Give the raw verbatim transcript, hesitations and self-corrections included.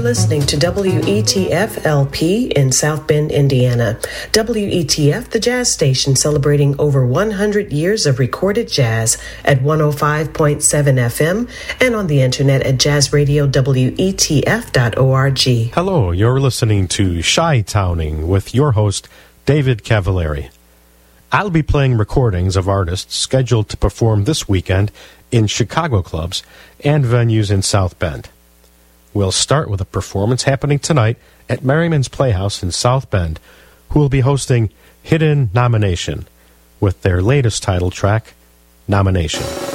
listening to W E T F L P in South Bend, Indiana. W E T F, the jazz station celebrating over one hundred years of recorded jazz at one oh five point seven F M and on the internet at jazz radio W E T F dot org. Hello, you're listening to Chi-Towning with your host, David Cavallari. I'll be playing recordings of artists scheduled to perform this weekend in Chicago clubs and venues in South Bend. We'll start with a performance happening tonight at Merriman's Playhouse in South Bend, who will be hosting Hidden Nomination with their latest title track, Nomination.